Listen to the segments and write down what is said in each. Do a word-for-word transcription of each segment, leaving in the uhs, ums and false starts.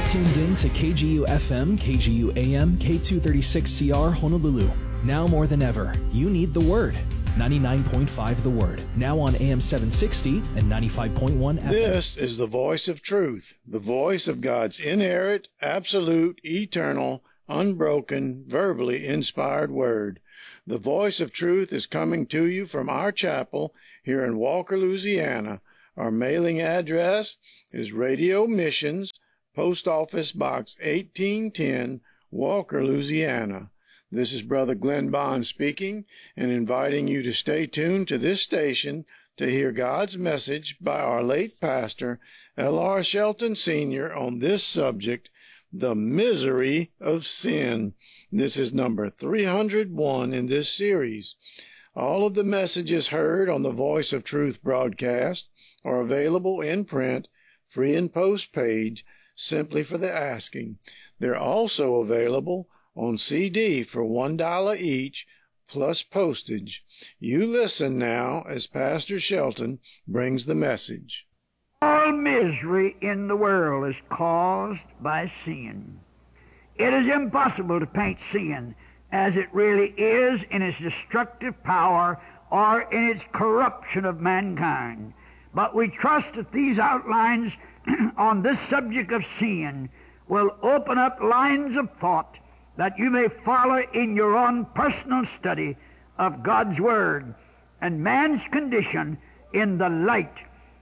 tuned in to K G U F M, K G U A M, K two thirty-six C R Honolulu. Now more than ever, you need the Word. ninety-nine point five The Word. Now on A M seven sixty and ninety-five point one F M. This is the voice of truth, the voice of God's inerrant, absolute, eternal, unbroken, verbally inspired Word. The voice of truth is coming to you from our chapel here in Walker, Louisiana. Our mailing address is Radio Missions, Post Office Box eighteen ten, Walker, Louisiana. This is Brother Glenn Bond speaking and inviting you to stay tuned to this station to hear God's message by our late pastor, L R Shelton Senior, on this subject, the misery of sin. This is number three hundred one in this series. All of the messages heard on the Voice of Truth broadcast are available in print, free and post page, simply for the asking. They're also available on C D for one dollar each, plus postage. You listen now as Pastor Shelton brings the message. All misery in the world is caused by sin. It is impossible to paint sin as it really is in its destructive power or in its corruption of mankind. But we trust that these outlines on this subject of sin will open up lines of thought that you may follow in your own personal study of God's Word and man's condition in the light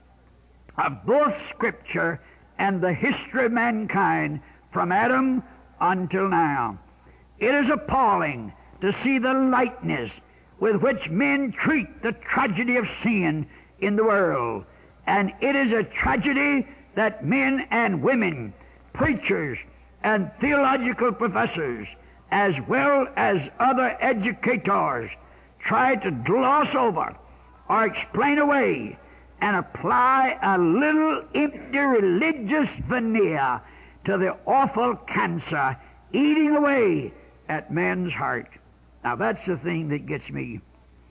of both Scripture and the history of mankind from Adam until now. It is appalling to see the lightness with which men treat the tragedy of sin in the world. And it is a tragedy that men and women, preachers and theological professors, as well as other educators, try to gloss over or explain away and apply a little empty religious veneer to the awful cancer eating away at man's heart. Now that's the thing that gets me.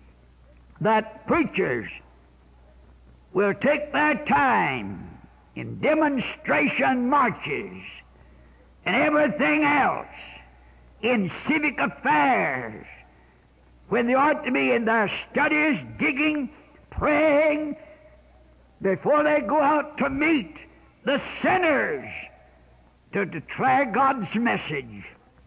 That preachers will take their time in demonstration marches and everything else in civic affairs when they ought to be in their studies, digging, praying, before they go out to meet the sinners to declare God's message.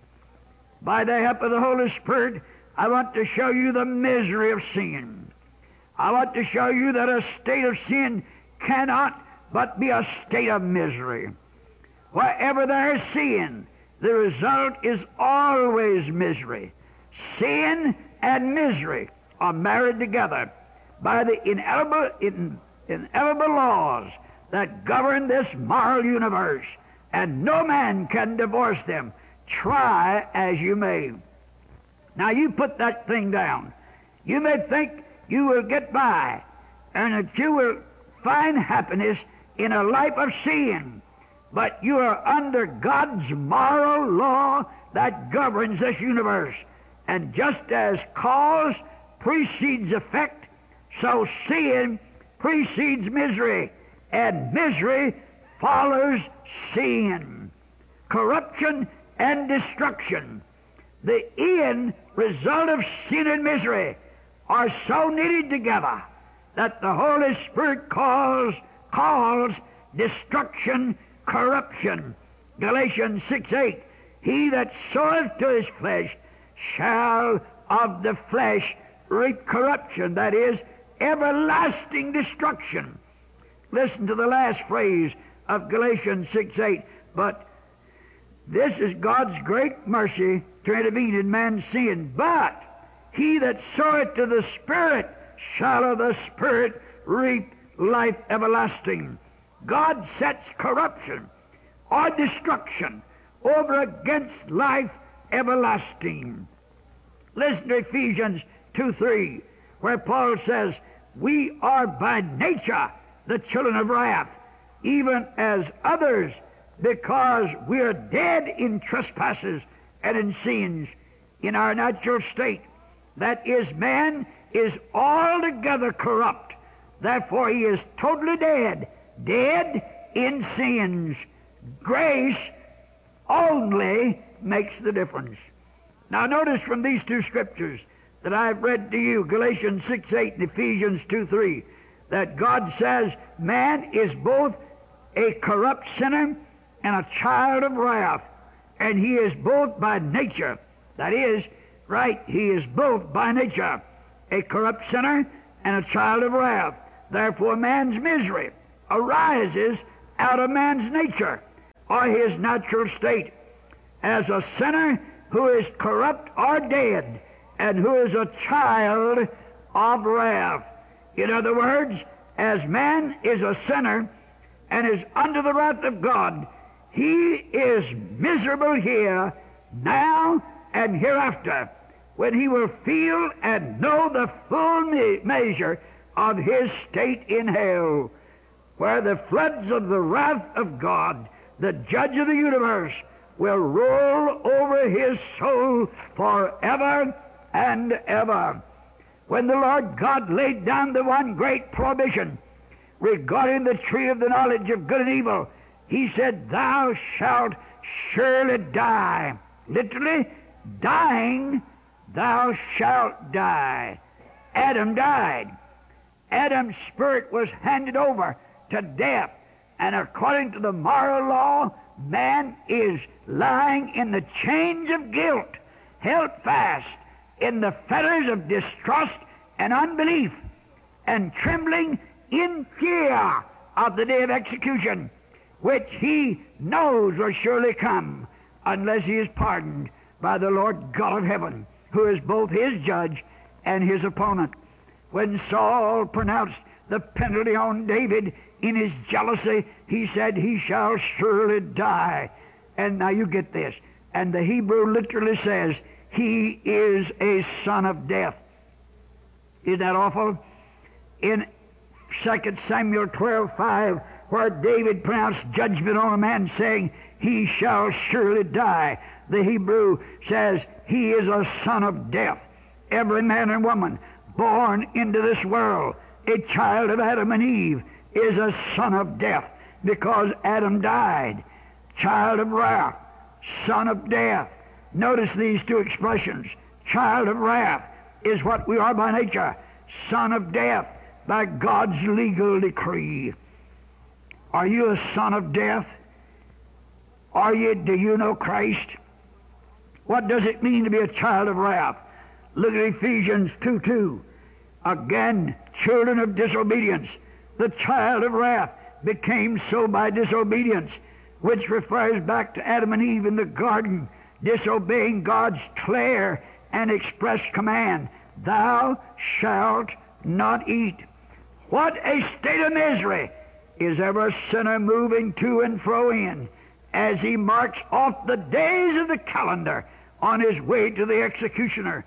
By the help of the Holy Spirit, I want to show you the misery of sin. I want to show you that a state of sin cannot but be a state of misery. Wherever there is sin, the result is always misery. Sin and misery are married together by the inevitable, in, inevitable laws that govern this moral universe, and no man can divorce them, try as you may. Now you put that thing down. You may think you will get by and that you will find happiness in a life of sin, but you are under God's moral law that governs this universe. And just as cause precedes effect, so sin precedes misery, and misery follows sin. Corruption and destruction, the end result of sin and misery, are so knitted together that the Holy Spirit calls, calls destruction corruption. Galatians six eight, he that soweth to his flesh shall of the flesh reap corruption, that is, everlasting destruction. Listen to the last phrase of Galatians six eight, but this is God's great mercy to intervene in man's sin. But he that soweth to the Spirit shall of the Spirit reap life everlasting. God sets corruption or destruction over against life everlasting. Listen to Ephesians two three, where Paul says, we are by nature the children of wrath, even as others, because we are dead in trespasses and in sins in our natural state. That is, man is altogether corrupt. Therefore he is totally dead, dead in sins. Grace only makes the difference. Now notice from these two scriptures that I've read to you, Galatians six eight and Ephesians two three, that God says man is both a corrupt sinner and a child of wrath. And he is both by nature, that is, right, he is both by nature a corrupt sinner and a child of wrath. Therefore man's misery arises out of man's nature, or his natural state, as a sinner who is corrupt or dead, and who is a child of wrath. In other words, as man is a sinner and is under the wrath of God, he is miserable here, now and hereafter, when he will feel and know the full me- measure of his state in hell, where the floods of the wrath of God, the judge of the universe, will roll over his soul forever and ever. When the Lord God laid down the one great prohibition regarding the tree of the knowledge of good and evil, he said, thou shalt surely die. Literally, dying, thou shalt die. Adam died. Adam's spirit was handed over to death. And according to the moral law, man is lying in the chains of guilt, held fast in the fetters of distrust and unbelief, and trembling in fear of the day of execution, which he knows will surely come unless he is pardoned by the Lord God of heaven, who is both his judge and his opponent. When Saul pronounced the penalty on David in his jealousy, he said, he shall surely die. And now you get this. And the Hebrew literally says, he is a son of death. Isn't that awful? In Second Samuel twelve five, where David pronounced judgment on a man saying, he shall surely die, the Hebrew says, he is a son of death. Every man and woman born into this world, a child of Adam and Eve, is a son of death, because Adam died. Child of wrath, son of death. Notice these two expressions. Child of wrath is what we are by nature. Son of death by God's legal decree. Are you a son of death? Are you, do you know Christ? What does it mean to be a child of wrath? Look at Ephesians two two. Again, children of disobedience. The child of wrath became so by disobedience, which refers back to Adam and Eve in the garden, disobeying God's clear and express command, thou shalt not eat. What a state of misery is every sinner moving to and fro in, as he marks off the days of the calendar on his way to the executioner.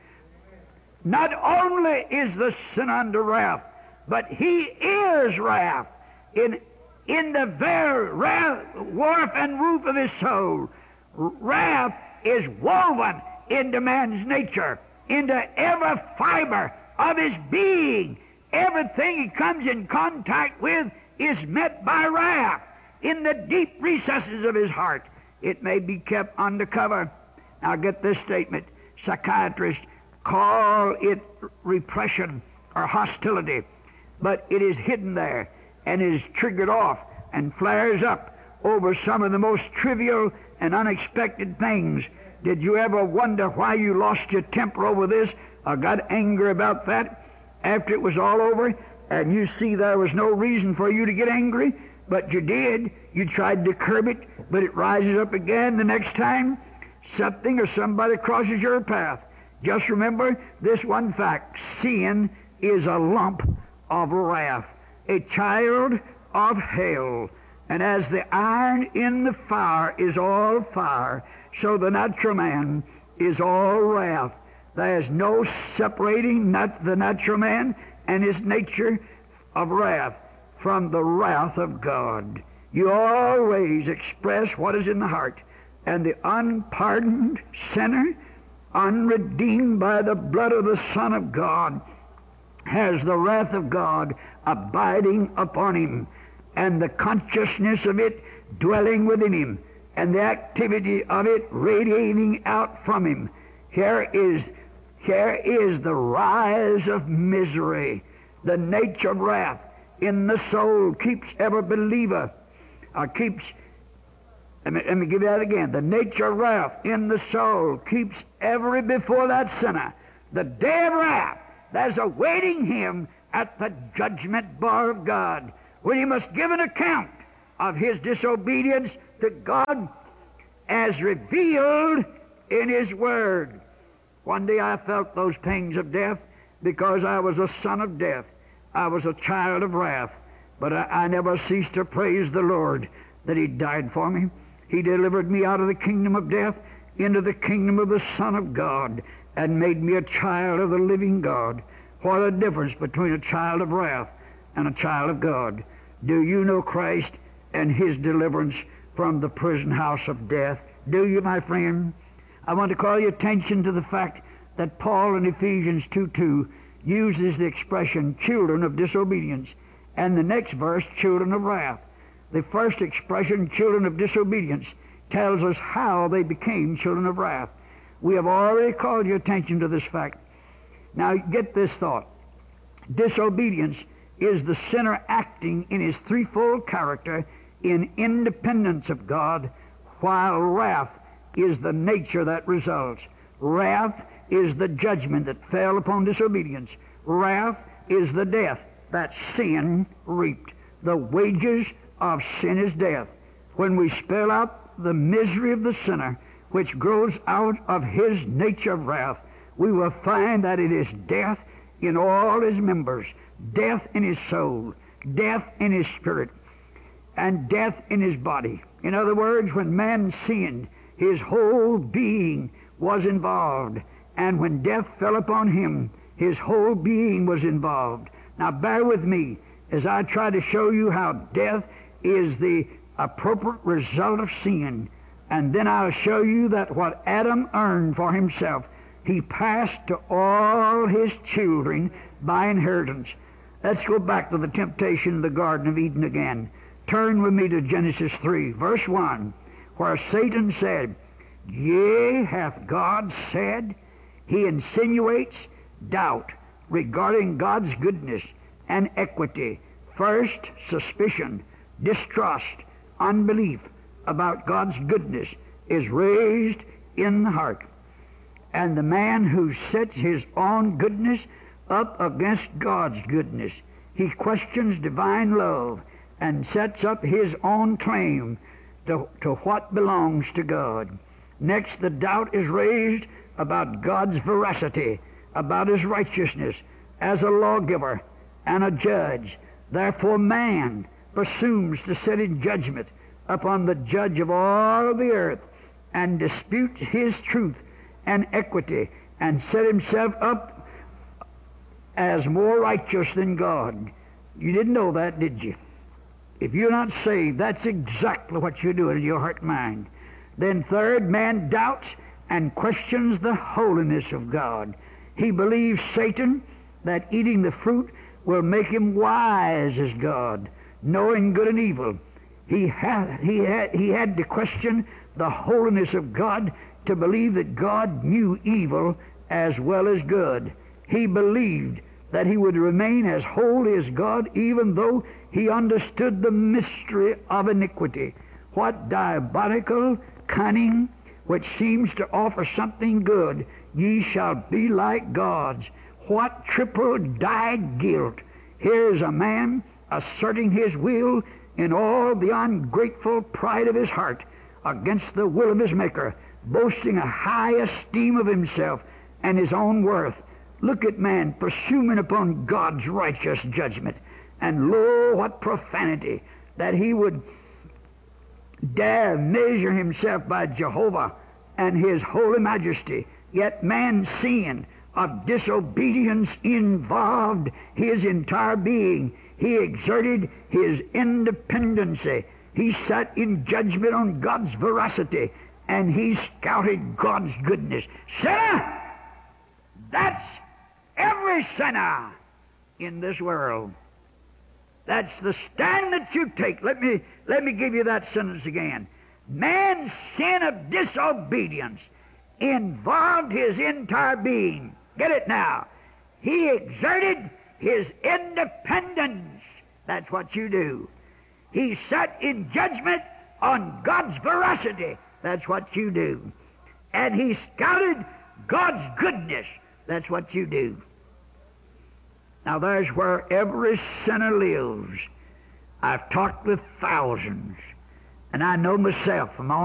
Not only is the sinner under wrath, but he is wrath in, in the very wrath, warp and woof of his soul. Wrath is woven into man's nature, into every fiber of his being. Everything he comes in contact with is met by wrath. In the deep recesses of his heart, it may be kept undercover. Now get this statement. Psychiatrists call it repression or hostility, but it is hidden there and is triggered off and flares up over some of the most trivial and unexpected things. Did you ever wonder why you lost your temper over this or got angry about that after it was all over, and you see there was no reason for you to get angry, but you did? You tried to curb it, but it rises up again the next time something or somebody crosses your path. Just remember this one fact: sin is a lump of wrath, a child of hell. And as the iron in the fire is all fire, so the natural man is all wrath. There is no separating not the natural man and his nature of wrath from the wrath of God. You always express what is in the heart, and the unpardoned sinner, unredeemed by the blood of the Son of God, has the wrath of God abiding upon him, and the consciousness of it dwelling within him, and the activity of it radiating out from him. Here is, here is the rise of misery. The nature of wrath in the soul keeps every believer, or keeps, let me, let me give you that again. The nature of wrath in the soul keeps every before that sinner. The day of wrath that's awaiting him at the judgment bar of God, when he must give an account of his disobedience to God as revealed in his word. One day I felt those pangs of death because I was a son of death. I was a child of wrath. But I, I never ceased to praise the Lord that he died for me. He delivered me out of the kingdom of death into the kingdom of the Son of God and made me a child of the living God. What a difference between a child of wrath and a child of God. Do you know Christ and his deliverance from the prison house of death? Do you, my friend? I want to call your attention to the fact that Paul in Ephesians two two uses the expression children of disobedience, and the next verse, children of wrath. The first expression, children of disobedience, tells us how they became children of wrath. We have already called your attention to this fact. Now get this thought. Disobedience is the sinner acting in his threefold character in independence of God, while wrath is the nature that results. Wrath is the judgment that fell upon disobedience. Wrath is the death that sin reaped. The wages of sin is death. When we spell out the misery of the sinner, which grows out of his nature of wrath, we will find that it is death in all his members, death in his soul, death in his spirit, and death in his body. In other words, when man sinned, his whole being was involved, and when death fell upon him, his whole being was involved. Now bear with me as I try to show you how death is the appropriate result of sin, and then I'll show you that what Adam earned for himself, he passed to all his children by inheritance. Let's go back to the temptation in the Garden of Eden again. Turn with me to Genesis three, verse one, where Satan said, "Yea, hath God said?" He insinuates doubt regarding God's goodness and equity. First, suspicion, distrust, unbelief about God's goodness is raised in the heart. And the man who sets his own goodness up against God's goodness, he questions divine love and sets up his own claim to, to what belongs to God. Next, the doubt is raised about God's veracity, about his righteousness as a lawgiver and a judge. Therefore man presumes to sit in judgment upon the judge of all the earth and dispute his truth and equity and set himself up as more righteous than God. You didn't know that, did you? If you're not saved, that's exactly what you're doing in your heart and mind. Then third, man doubts and questions the holiness of God. He believes Satan that eating the fruit will make him wise as God, knowing good and evil. He had, he had, he had to question the holiness of God to believe that God knew evil as well as good. He believed that he would remain as holy as God even though he understood the mystery of iniquity. What diabolical cunning which seems to offer something good, ye shall be like gods. What triple dyed guilt. Here is a man asserting his will in all the ungrateful pride of his heart against the will of his Maker, boasting a high esteem of himself and his own worth. Look at man presuming upon God's righteous judgment. And lo, what profanity, that he would dare measure himself by Jehovah and his holy majesty. Yet man's sin of disobedience involved his entire being. He exerted his independency. He sat in judgment on God's veracity, and he scouted God's goodness. Sinner! That's every sinner in this world. That's the stand that you take. Let me, let me give you that sentence again. Man's sin of disobedience involved his entire being. Get it now. He exerted his independence. That's what you do. He sat in judgment on God's veracity. That's what you do. And he scouted God's goodness. That's what you do. Now there's where every sinner lives. I've talked with thousands, and I know myself from all